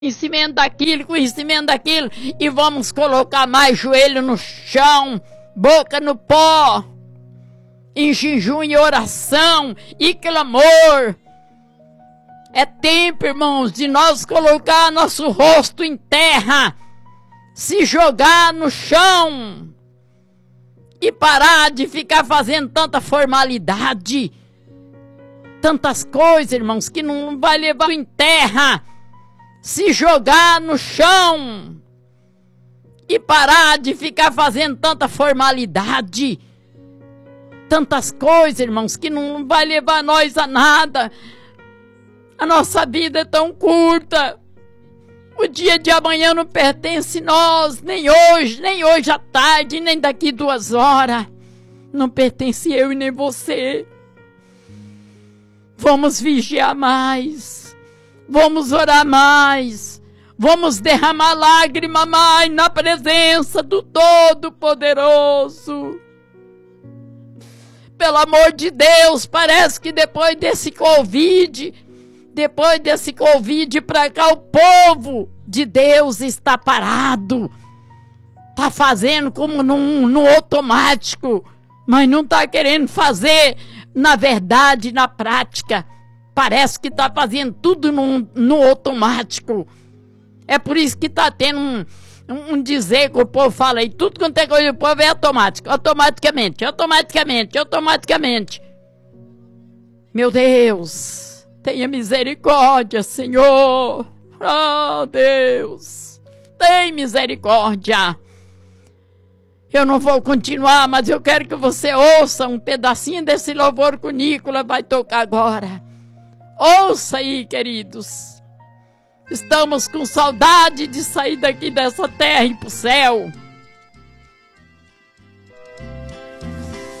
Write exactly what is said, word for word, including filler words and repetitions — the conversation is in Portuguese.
conhecimento daquilo, conhecimento daquilo, e vamos colocar mais joelho no chão, boca no pó, em jejum e oração e clamor. É tempo, irmãos, de nós colocar nosso rosto em terra, se jogar no chão e parar de ficar fazendo tanta formalidade, tantas coisas, irmãos, que não vai levar em terra. Se jogar no chão e parar de ficar fazendo tanta formalidade, tantas coisas, irmãos, que não vai levar nós a nada. A nossa vida é tão curta. O dia de amanhã não pertence a nós, nem hoje, nem hoje à tarde, nem daqui duas horas. Não pertence eu e nem você. Vamos vigiar mais. Vamos orar mais. Vamos derramar lágrima mais na presença do Todo-Poderoso. Pelo amor de Deus, parece que depois desse Covid, depois desse Covid pra cá, o povo de Deus está parado. Está fazendo como no, no automático, mas não está querendo fazer na verdade, na prática. Parece que está fazendo tudo no, no automático. É por isso que está tendo um, um, um dizer que o povo fala aí. Tudo quanto é coisa do povo é automático. Automaticamente, automaticamente, automaticamente. Meu Deus, tenha misericórdia, Senhor. Oh, Deus, tem misericórdia. Eu não vou continuar, mas eu quero que você ouça um pedacinho desse louvor que o Nicolas vai tocar agora. Ouça aí, queridos. Estamos com saudade de sair daqui dessa terra e ir pro céu.